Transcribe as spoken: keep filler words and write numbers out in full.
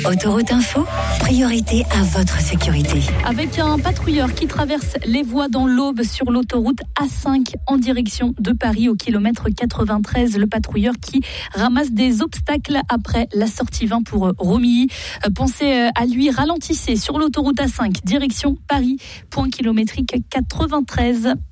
Autoroute Info, priorité à votre sécurité. Avec un patrouilleur qui traverse les voies dans l'Aube sur l'autoroute A cinq en direction de Paris au kilomètre quatre-vingt-treize. Le patrouilleur qui ramasse des obstacles après la sortie vingt pour Romilly. Pensez à lui, ralentissez sur l'autoroute A cinq, direction Paris, point kilométrique quatre-vingt-treize.